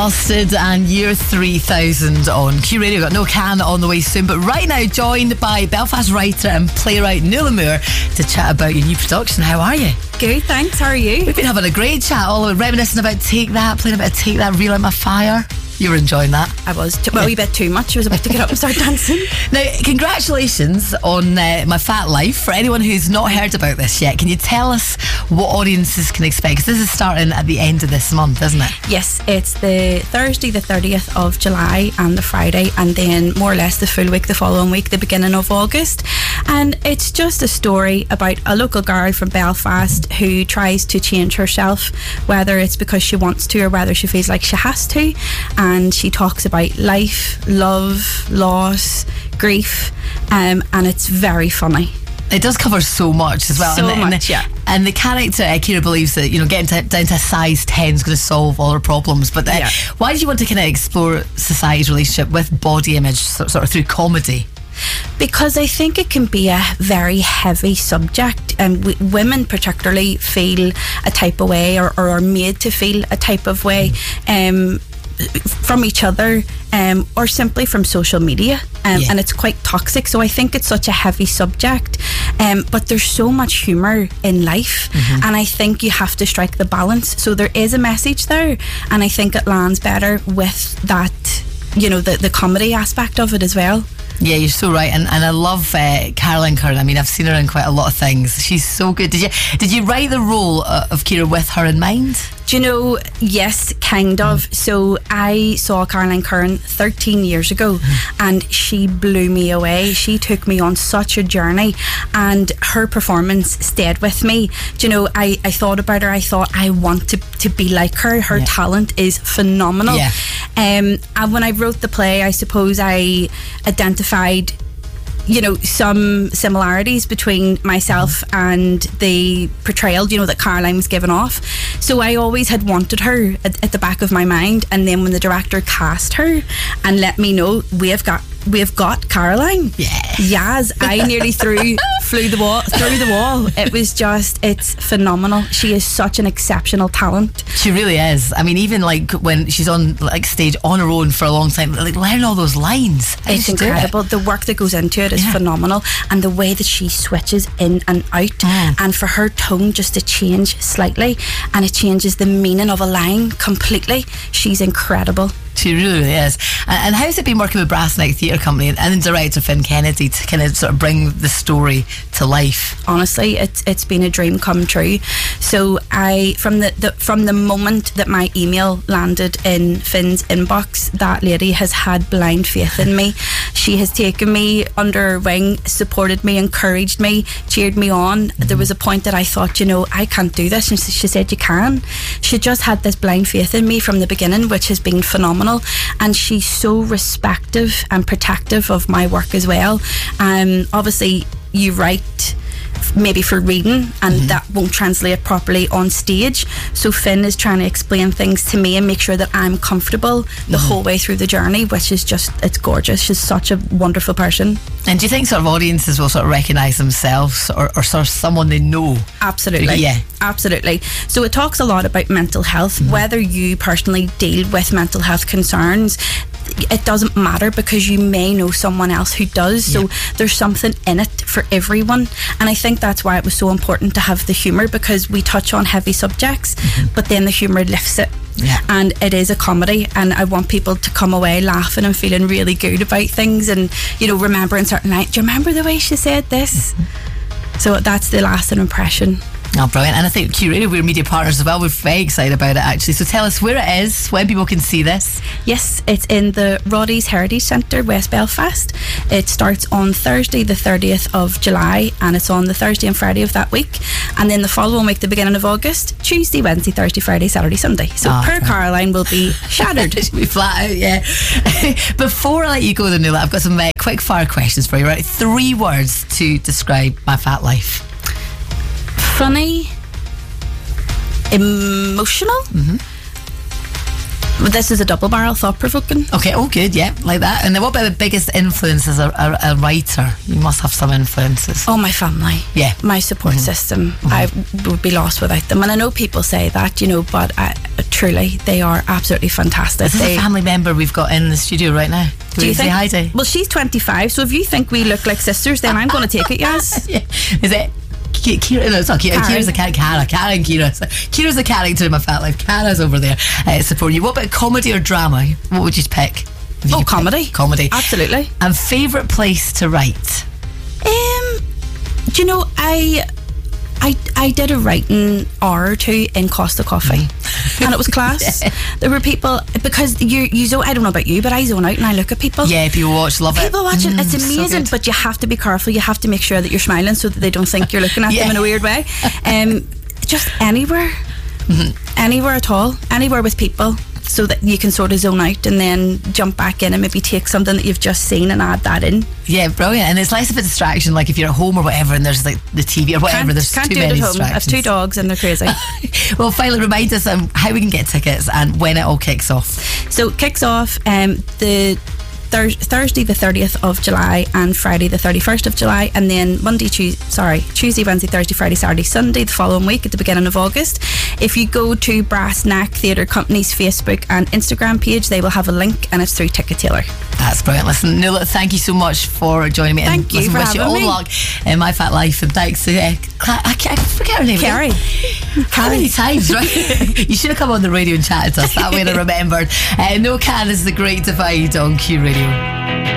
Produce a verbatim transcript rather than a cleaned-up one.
Busted and Year three thousand on Q Radio. Got No Can on the way soon, but right now joined by Belfast writer and playwright Nuala Moore to chat about your new production. How are you? Good, thanks. How are you? We've been having a great chat, all reminiscing about Take That, playing a bit of Take That, Relight My Fire. You were enjoying that? I was, t- well, a wee bit too much. I was about to get up and start dancing. Now, congratulations on uh, My Fat Life. For anyone who's not heard about this yet, can you tell us what audiences can expect? Because this is starting at the end of this month, isn't it? Yes, it's the Thursday the thirtieth of July and the Friday, and then more or less the full week the following week, the beginning of August. And it's just a story about a local girl from Belfast who tries to change herself, whether it's because she wants to or whether she feels like she has to. And she talks about life, love, loss, grief, um, and it's very funny. It does cover so much as well. So and the, much, and the, yeah. And the character, uh, Kira, believes that, you know, getting to, down to a size ten is going to solve all her problems. But uh, Yeah. why did you want to kind of explore society's relationship with body image sort of through comedy? Because I think it can be a very heavy subject, and w- women particularly feel a type of way, or, or are made to feel a type of way. Um, from each other, um, or simply from social media, um, Yeah. and it's quite toxic. So I think it's such a heavy subject, um, but there's so much humour in life, Mm-hmm. and I think you have to strike the balance. So there is a message there, and I think it lands better with that, you know, the, the comedy aspect of it as well. Yeah, you're so right, and and I love uh, Caroline Curran. I mean, I've seen her in quite a lot of things. She's so good. Did you did you write the role uh, of Kira with her in mind? Do you know, yes, kind of. Mm. So I saw Caroline Curran thirteen years ago, mm. and she blew me away. She took me on such a journey, and her performance stayed with me. Do you know, I, I thought about her. I thought, I want to, to be like her. Her yeah. talent is phenomenal. Yeah. Um, and when I wrote the play, I suppose I identified, you know, some similarities between myself and the portrayal, you know, that Caroline was given off. So I always had wanted her at, at the back of my mind, and then when the director cast her and let me know we've got we've got Caroline, yeah, yes, I nearly threw flew the wall through the wall. It was just, it's phenomenal. She is such an exceptional talent. She really is. I mean, even like when she's on like stage on her own for a long time, like learning all those lines, How it's does she do incredible. it? The work that goes into it is Yeah. phenomenal, and the way that she switches in and out, Mm. and for her tone just to change slightly, and it changes the meaning of a line completely. She's incredible. She really, really is. And, and how's it been working with Brass Neck Theatre Company and, and the director Finn Kennedy to kind of sort of bring the story to life? Honestly, it's it's been a dream come true. So I, from the, the from the moment that my email landed in Finn's inbox, that lady has had blind faith in me. She has taken me under her wing, supported me, encouraged me, cheered me on. Mm-hmm. There was a point that I thought, you know, I can't do this, and she said, you can. She just had this blind faith in me from the beginning, which has been phenomenal. And she's so respective and protective of my work as well. Um, obviously, you write maybe for reading, and mm-hmm. that won't translate properly on stage. So Finn is trying to explain things to me and make sure that I'm comfortable the mm-hmm. whole way through the journey, which is just, it's gorgeous. She's such a wonderful person. And do you think sort of audiences will sort of recognise themselves or, or sort of someone they know? Absolutely. Yeah. Absolutely. So it talks a lot about mental health, mm-hmm. whether you personally deal with mental health concerns. It doesn't matter, because you may know someone else who does. Yeah. So there's something in it for everyone, and I think that's why it was so important to have the humour, because we touch on heavy subjects, mm-hmm. but then the humour lifts it. Yeah. And it is a comedy, and I want people to come away laughing and feeling really good about things, and, you know, remembering certain nights. Do you remember the way she said this? Mm-hmm. So that's the lasting impression. Oh, brilliant. And I think Q Radio, we're media partners as well. We're very excited about it, actually. So tell us where it is, when people can see this. Yes, it's in the Roddy's Heritage Centre, West Belfast. It starts on Thursday the thirtieth of July, and it's on the Thursday and Friday of that week. And then the following week, the beginning of August, Tuesday, Wednesday, Thursday, Friday, Saturday, Sunday. So oh, per right. Caroline will be shattered. It should be flat out, yeah. Before I let you go, Nuala, I've got some uh, quick fire questions for you, right? Three words to describe My Fat Life. Funny, emotional, mm-hmm. This is a double barrel, thought provoking. Okay, oh good, yeah, like that. And then what about the biggest influence as a, a, a writer? You must have some influences. Oh, my family. Yeah. My support mm-hmm. system. Mm-hmm. I would be lost without them. And I know people say that, you know, but I, truly, they are absolutely fantastic. Is this they, a family member we've got in the studio right now? Do, do you think? Say hi to? Well, she's twenty-five, so if you think we look like sisters, then I'm going to take it, yes. Yeah. Is it? Kira, no, it's not Kira. Karen. Kira's the character. Kara, Kara and Kira. Kira's the character in my fat life. Kara's over there uh, supporting you. What about comedy or drama? What would you pick? You oh, comedy. Pick? Comedy. Absolutely. And favourite place to write? Um, do you know, I... I, I did a writing hour or two in Costa Coffee mm. and it was class. Yeah. There were people, because you you zone, I don't know about you, but I zone out and I look at people. Yeah, people watch, love people it. People watch it, mm, it's amazing, so but you have to be careful. You have to make sure that you're smiling so that they don't think you're looking at yeah. them in a weird way. Um, just anywhere, mm-hmm. anywhere at all, anywhere with people, so that you can sort of zone out and then jump back in and maybe take something that you've just seen and add that in. Yeah, brilliant. And it's less of a distraction, like if you're at home or whatever and there's like the T V or whatever, can't, there's can't too do many it at home. distractions. I have two dogs and they're crazy. Well, finally remind us um, how we can get tickets and when it all kicks off. So it kicks off um, the Thur- Thursday the thirtieth of July and Friday the thirty-first of July, and then Monday, Tuesday, sorry, Tuesday, Wednesday, Thursday, Friday, Saturday, Sunday the following week at the beginning of August. If you go to Brass Knack Theatre Company's Facebook and Instagram page, they will have a link and it's through Ticketailer. That's brilliant. Listen, Nuala, thank you so much for joining me. Thank and you listen, for wish having you all me. luck in My Fat Life, and thanks to uh, Cla- I, can't, I forget her name. Carrie. How many times, right? You should have come on the radio and chatted to us. That way I remembered. Uh, No Can is the Great Divide on Q Radio.